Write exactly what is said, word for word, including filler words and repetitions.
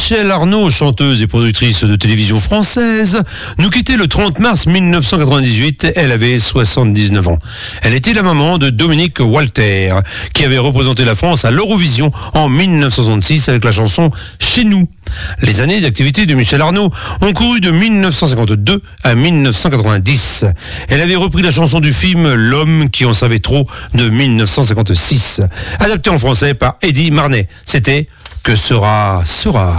Michèle Arnaud, chanteuse et productrice de télévision française, nous quittait le trente mars mille neuf cent quatre-vingt-dix-huit. Elle avait soixante-dix-neuf ans. Elle était la maman de Dominique Walter, qui avait représenté la France à l'Eurovision en mille neuf cent soixante-six avec la chanson « Chez nous ». Les années d'activité de Michèle Arnaud ont couru de mille neuf cent cinquante-deux à mille neuf cent quatre-vingt-dix. Elle avait repris la chanson du film L'homme qui en savait trop de mille neuf cent cinquante-six, adaptée en français par Eddie Marnet. C'était « Que sera, sera ».